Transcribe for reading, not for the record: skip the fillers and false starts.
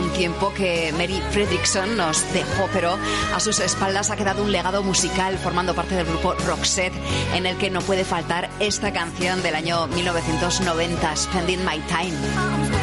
un tiempo que Mary Fredriksson nos dejó, pero a sus espaldas ha quedado un legado musical formando parte del grupo Roxette, en el que no puede faltar esta canción del año 1990, Spending My Time.